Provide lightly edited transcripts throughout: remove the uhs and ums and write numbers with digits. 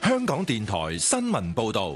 香港電台新聞報道。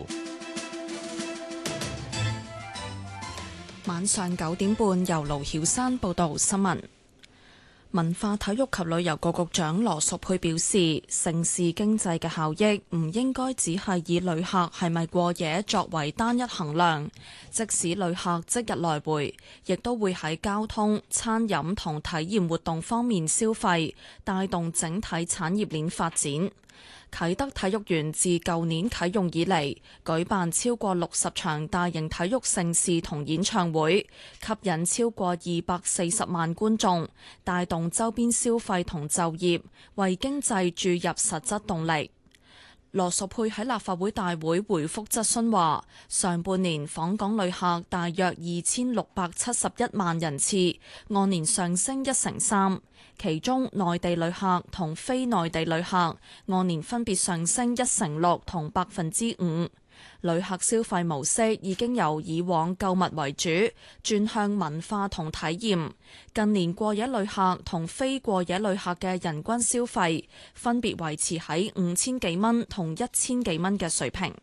晚上9點半，由盧曉珊報道新聞。文化體育及旅遊局局長羅淑佩表示，盛事經濟嘅效益唔應該只係以旅客係咪過夜作為單一衡量，即使旅客即日來回，亦都會喺交通、餐飲同體驗活動方面消費，帶動整體產業鏈發展。啟德體育園自舊年啟用以嚟，舉辦超過60場大型體育盛事同演唱會，吸引超過240萬觀眾，帶動周邊消費同就業，為經濟注入實質動力。羅淑佩喺立法會大會回覆質詢話，上半年訪港旅客大約2671萬人次，按年上升1成3，其中內地旅客同非內地旅客按年分別上升1成6同5%。旅客消費模式已經由以往購物為主，轉向文化同體驗。近年過夜旅客同非過夜旅客嘅人均消費分別維持喺5000幾蚊同1000幾蚊嘅水平。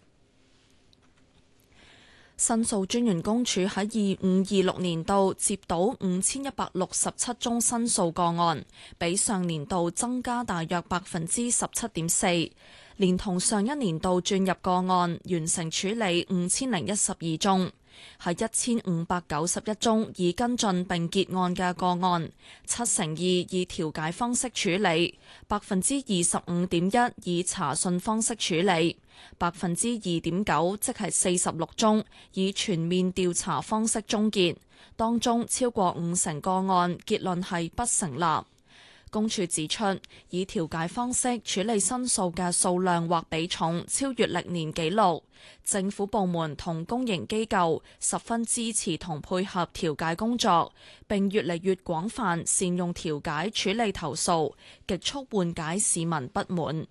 申訴專員公署喺25-26年度接到5167宗申訴個案，比上年度增加大約17.4%。連同上一年度轉入個案，完成處理5012宗，係1591宗已跟進並結案嘅個案，72%以調解方式處理，25.1%以查詢方式處理，2.9%即係46宗以全面調查方式終結，當中超過50%個案結論係不成立。公署指出，以調解方式處理申訴嘅數量或比重超越歷年紀錄，政府部門同公營機構十分支持同配合調解工作，並越嚟越廣泛善用調解處理投訴，極速緩解市民不滿。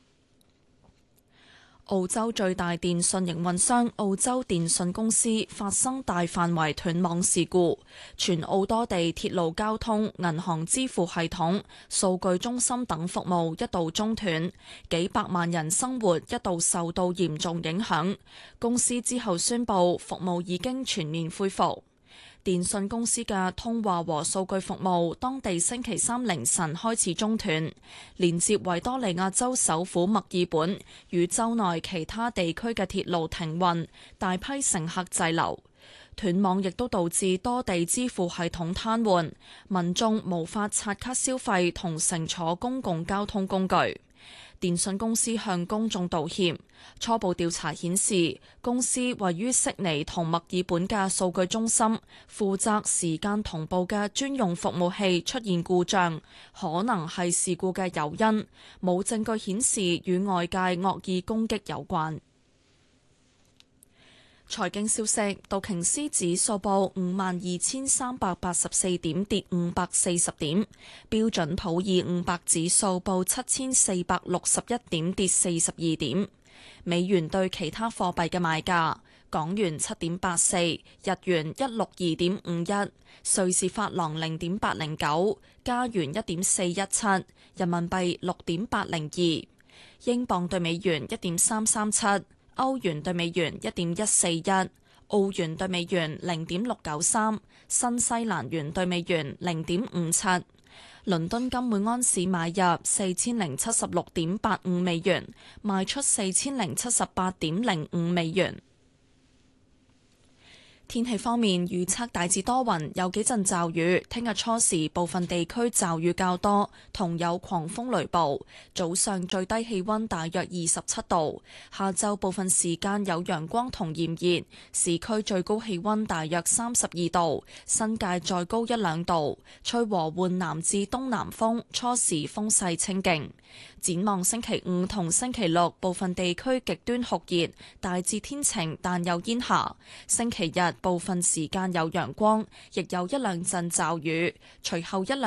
澳洲最大電訊營運商澳洲電訊公司發生大範圍斷網事故，全澳多地鐵路交通、銀行支付系統、數據中心等服務一度中斷，幾百萬人生活一度受到嚴重影響。公司之後宣布服務已經全面恢復。電訊公司嘅通話和數據服務當地星期三凌晨開始中斷，連接維多利亞州首府墨爾本與州內其他地區嘅鐵路停運，大批乘客滯留。斷網亦都導致多地支付系統癱瘓，民眾無法刷卡消費同乘坐公共交通工具。電訊公司向公眾道歉。初步調查顯示，公司位於悉尼同墨爾本嘅數據中心負責時間同步嘅專用服務器出現故障，可能係事故嘅誘因，冇證據顯示與外界惡意攻擊有關。財經消息，道瓊斯指數報52,384點，跌540點；標準普爾500指數報7,461點，跌42點。美元對其他貨幣嘅賣價：港元7.84，日元162.51，瑞士法郎0.809，加元1.417，人民幣6.802，英鎊對美元1.337。歐元對美元1.141，澳元對美元0.693，新西蘭元對美元0.57。倫敦金每安士買入4076.85美元，賣出4078.05美元。天氣方面，預測大致多雲，有幾陣驟雨。聽日初時部分地區驟雨較多，同有狂風雷暴。早上最低氣溫大約27度，下晝部分時間有陽光同炎熱，市區最高氣溫大約32度，新界再高1-2度。吹和緩南至東南風，初時風勢清勁。展望星期5同星期6，部分地區極端酷熱，大致天晴但有煙霞。星期日部分時間有陽光，亦有1-2陣驟雨，隨後1-2